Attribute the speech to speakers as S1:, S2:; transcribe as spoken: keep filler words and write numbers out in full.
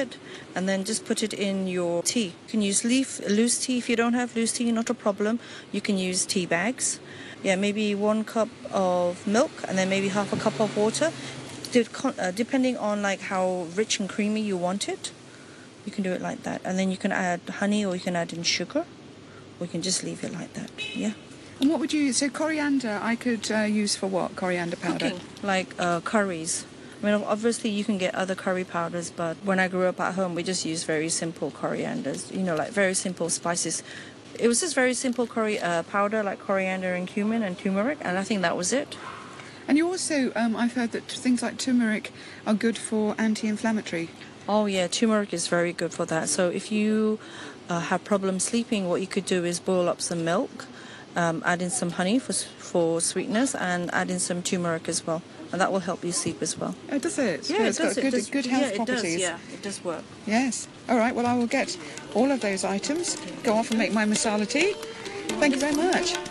S1: it, and then just put it in your tea. You can use leaf, loose tea. If you don't have loose tea, not a problem. You can use tea bags. Yeah, maybe one cup of milk and then maybe half a cup of water. Depending on like how rich and creamy you want it, you can do it like that. And then you can add honey, or you can add in sugar, or you can just leave it like that. Yeah.
S2: And what would you... So coriander I could uh, use for what? Coriander powder?
S1: Cooking. Like uh, curries. I mean, obviously you can get other curry powders, but when I grew up at home, we just used very simple corianders, you know, like very simple spices. It was just very simple curry uh, powder, like coriander and cumin and turmeric, and I think that was it.
S2: And you also, um, I've heard that things like turmeric are good for anti-inflammatory.
S1: Oh yeah, turmeric is very good for that. So if you uh, have problems sleeping, what you could do is boil up some milk, um, add in some honey for for sweetness, and add in some turmeric as well, and that will help you sleep as well.
S2: Oh, does it?
S1: Yeah,
S2: it's
S1: it does.
S2: got good,
S1: it does.
S2: good health
S1: yeah, it
S2: properties.
S1: Does, yeah, it does work.
S2: Yes. All right. Well, I will get all of those items. Go off and make my masala tea. Thank you very much.